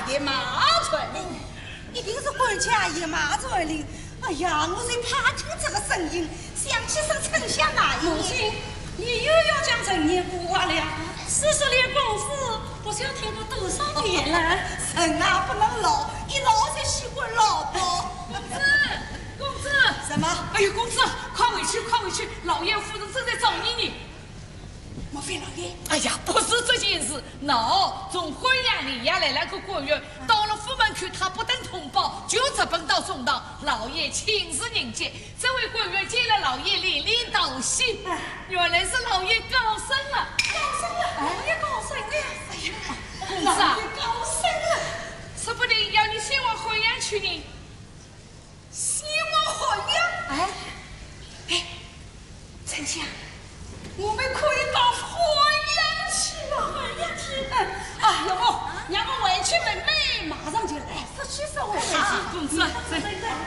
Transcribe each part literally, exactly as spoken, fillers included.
野马传令， 一定是官家野马传令。哎呀，我最怕听这个声音，想起是丞相那一母亲，你又要将陈年过完了，四十年公事，不晓听过多少年了。 人啊，不能老，一老才习惯老婆。 公子，公子， 什么？ 哎呀，公子，快回去，快回去，老爷夫人正在找你呢。 莫非老爷？ 哎呀，不是这件事。喏，从婚阳里呀来了个官员，到了府门去，他不等通报，就直奔到中堂。老爷亲自迎接，这位官员见了老爷连连道谢。原来是老爷高升了， 高升了，老爷高升了。哎呀， 公子啊， 高升了， 说不定要你先往婚阳去呢。 先往婚阳？哎，哎，丞相。我们可以到婚阳去了，婚阳去。嗯，啊，要不让我回去问妹，马上就来。说去说回去。 公子， 对对对。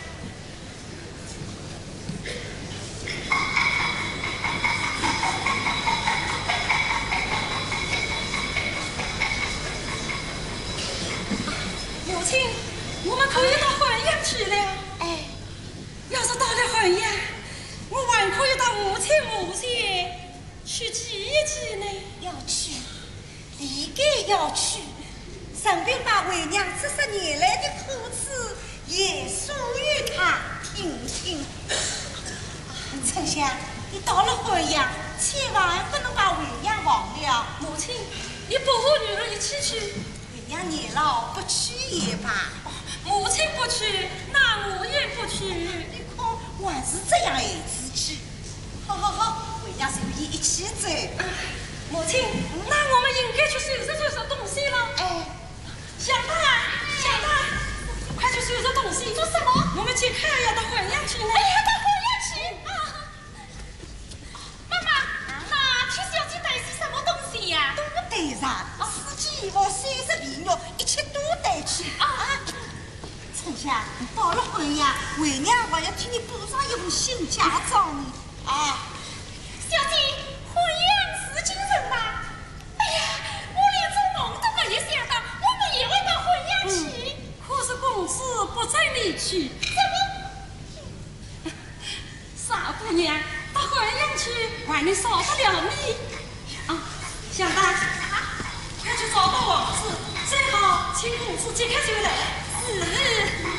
母亲，我们可以到婚阳去了。 哎， 要是到了婚阳，我还可以到母亲墓前去祭一祭呢。 要去，理该要去，顺便把为娘这十年来的苦楚也诉与她听听。丞相，你到了婚阳，千万不能把为娘忘了。 母亲，你不和女儿一起去？ 为娘年老，不去也罢。 母亲不去，那我也不去。 你看，我还是这样爱自己。好好好，为娘随意一起走。 母亲，那我们应该去收拾收拾东西了。 哎， 小大，小大，快去收拾东西。 做什么？ 我们去看要到婚阳去呢。 哎呀，到婚阳去啊！ 妈妈，那铁小姐带些什么东西呀？ 都带上，四件衣服、三十皮肉，一切都带去啊！丞相，到了婚阳，为娘还要替你补上一副新嫁妆呢。啊， 小姐，婚阳是今日吗？哎呀，我连做梦都没有想到，我们也会到婚阳去。嗯、可是公子不在里去。怎么？傻姑娘，到婚阳去，还能少得了你？啊，小大，快去找到王子，最好请公子即刻就来。是。